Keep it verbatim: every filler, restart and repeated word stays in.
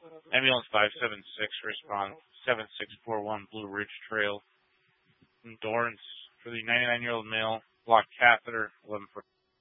Ambulance five seven six, respond seven six four one Blue Ridge Trail. Endurance for the ninety-nine-year-old male, blocked catheter, eleven foot